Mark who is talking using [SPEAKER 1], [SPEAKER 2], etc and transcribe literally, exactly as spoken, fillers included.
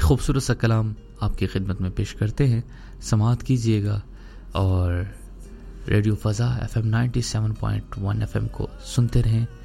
[SPEAKER 1] खूबसूरत सा कलाम आपकी खिदमत में पेश करते हैं। समाअत कीजिएगा और radio फ़ज़ा F M ninety seven point one F M को सुनते रहें।